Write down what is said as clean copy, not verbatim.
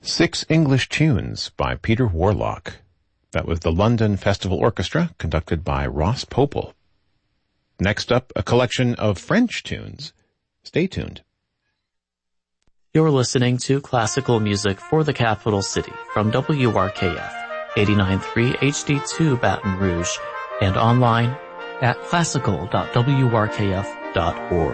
Six English Tunes by Peter Warlock. That was the London Festival Orchestra, conducted by Ross Popel. Next up, a collection of French tunes. Stay tuned. You're listening to classical music for the capital city from WRKF 89.3 HD2 Baton Rouge and online at classical.wrkf.org.